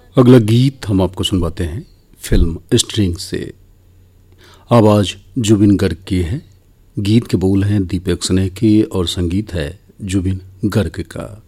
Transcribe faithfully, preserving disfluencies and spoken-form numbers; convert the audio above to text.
अगला गीत हम आपको सुनवाते हैं फिल्म स्ट्रिंग से। आवाज जुबिन गर्ग की है, गीत के बोल हैं दीपक स्नेह के और संगीत है जुबिन गर्ग का।